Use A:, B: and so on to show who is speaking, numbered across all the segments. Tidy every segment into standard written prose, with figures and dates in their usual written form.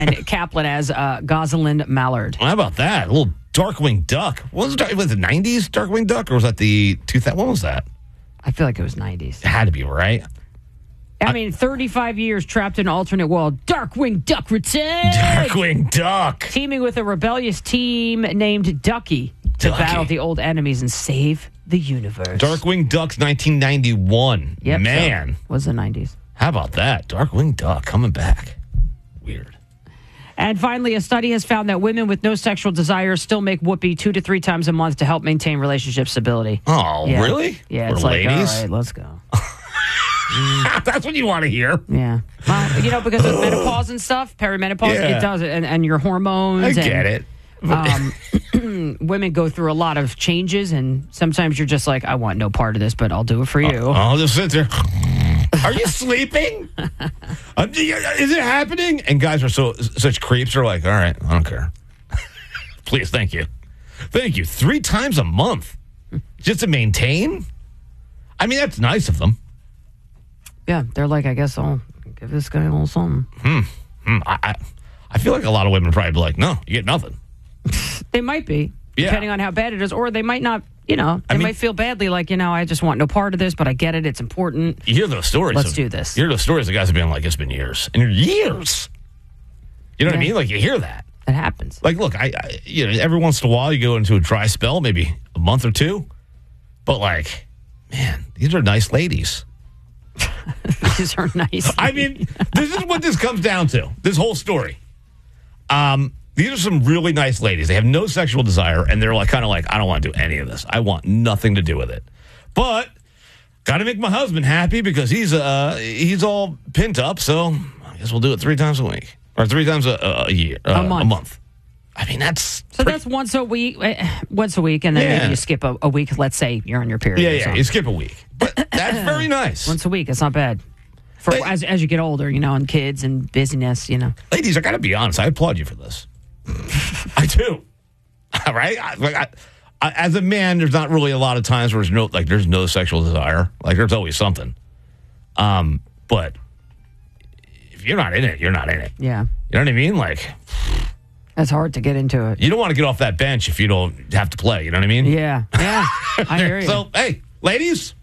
A: And Kaplan as Gosalind Mallard.
B: How about that? A little Darkwing Duck. Was it the 90s Darkwing Duck, or was that the 2000? What was that?
A: I feel like it was 90s.
B: It had to be, right?
A: I mean, 35 years trapped in an alternate world. Darkwing Duck returns!
B: Darkwing Duck.
A: Teaming with a rebellious team named Ducky to battle the old enemies and save the universe.
B: Darkwing Duck's 1991.
A: Yep,
B: Man.
A: So was the 90s.
B: How about that? Darkwing Duck coming back. Weird.
A: And finally, a study has found that women with no sexual desire still make whoopee 2 to 3 times a month to help maintain relationship stability.
B: Oh,
A: yeah.
B: really?
A: Yeah,
B: For
A: it's
B: ladies?
A: like, all right, let's go.
B: That's what you want to hear.
A: Yeah. Well, because of menopause and stuff, perimenopause,
B: Yeah.
A: it does it. And your hormones.
B: I get it.
A: Women go through a lot of changes, and sometimes you're just like, I want no part of this, but I'll do it for you.
B: I'll just sit there. Are you sleeping? Is it happening? And guys are such creeps. Are like, all right, I don't care. Please, thank you. Thank you. 3 times a month just to maintain? I mean, that's nice of them.
A: Yeah, they're like, I guess I'll give this guy a little something.
B: I feel like a lot of women probably be like, no, you get nothing.
A: They might be, depending on how bad it is, or they might not, might feel badly like, I just want no part of this, but I get it, it's important.
B: You hear those stories.
A: Let's do this.
B: You hear those stories of guys have been like, it's been years. And years. You know what I mean? Like, you hear that.
A: It happens.
B: Like, look, I every once in a while you go into a dry spell, maybe a month or 2. But, like, man, these are nice ladies.
A: These are nice.
B: I mean, this is what this comes down to. This whole story. These are some really nice ladies. They have no sexual desire, and they're kind of like, I don't want to do any of this. I want nothing to do with it. But got to make my husband happy because he's all pent up. So I guess we'll do it 3 times a week or 3 times a year, a month. I mean, that's
A: once a week, and then maybe you skip a week. Let's say you're on your period.
B: Yeah, you skip a week, but that's very nice.
A: Once a week, it's not bad. As you get older, and kids and busyness,
B: Ladies, I got to be honest. I applaud you for this. I do. All right. As a man, there's not really a lot of times where there's no sexual desire. Like, there's always something. But if you're not in it, you're not in it.
A: Yeah.
B: You know what I mean? Like,
A: it's hard to get into it.
B: You don't want to get off that bench if you don't have to play. You know what I mean?
A: Yeah. Yeah. I hear you.
B: So, hey, ladies.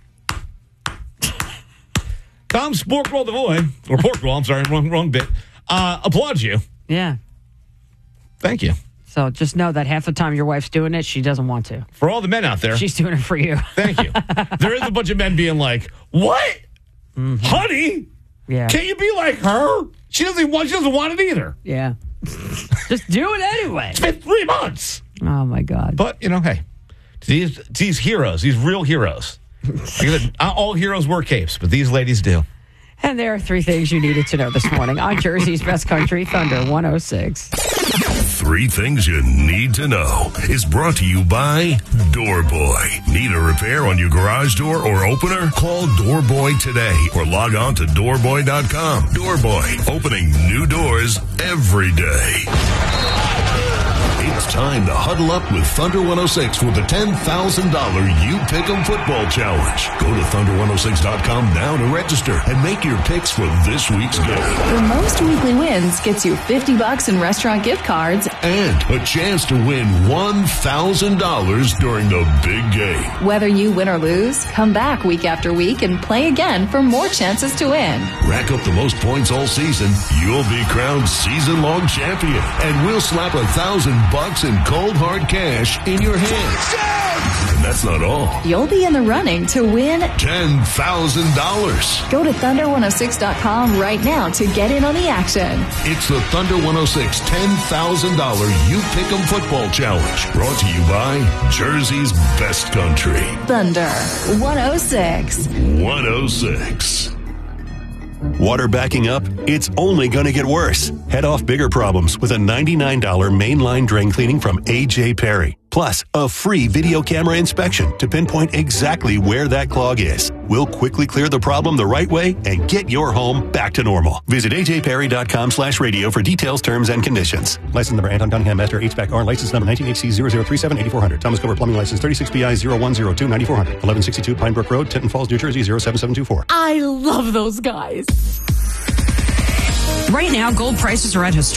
B: Tom's Pork Roll the Void, or Pork Roll, I'm sorry, wrong bit. Applaud you.
A: Yeah.
B: Thank you.
A: So just know that half the time your wife's doing it, she doesn't want to.
B: For all the men out there.
A: She's doing it for you.
B: Thank you. There is a bunch of men being like, what? Mm-hmm. Honey?
A: Yeah.
B: Can't you be like her? She doesn't want it either.
A: Yeah. Just do it anyway.
B: It's been 3 months.
A: Oh, my God.
B: But, hey, these heroes, these real heroes. Like I said, not all heroes wear capes, but these ladies do.
A: And there are 3 things you needed to know this morning on Jersey's Best Country, Thunder 106.
C: 3 things you need to know is brought to you by Doorboy. Need a repair on your garage door or opener? Call Doorboy today or log on to doorboy.com. Doorboy, opening new doors every day. It's time to huddle up with Thunder 106 for the $10,000 You Pick'em Football Challenge. Go to thunder106.com now to register and make your picks for this week's game.
D: The most weekly wins gets you $50 in restaurant gift cards
C: and a chance to win $1,000 during the big game.
D: Whether you win or lose, come back week after week and play again for more chances to win.
C: Rack up the most points all season, you'll be crowned season-long champion, and we'll slap $1,000 in cold hard cash in your hand. And that's not all.
D: You'll be in the running to win
C: $10,000.
D: Go to thunder106.com right now to get in on the action.
C: It's the Thunder 106 $10,000 You Pick'em Football Challenge, brought to you by Jersey's Best Country.
D: Thunder 106.
C: 106.
E: Water backing up? It's only going to get worse. Head off bigger problems with a $99 mainline drain cleaning from A.J. Perry. Plus, a free video camera inspection to pinpoint exactly where that clog is. We'll quickly clear the problem the right way and get your home back to normal. Visit ajperry.com/radio for details, terms, and conditions. License number Anton Cunningham, Master HVAC/R. License number 19HC0037-8400. Thomas Cover Plumbing License 36BI0102-9400. 1162 Pine Brook Road, Tinton Falls, New Jersey 07724.
A: I love those guys. Right now, gold prices are at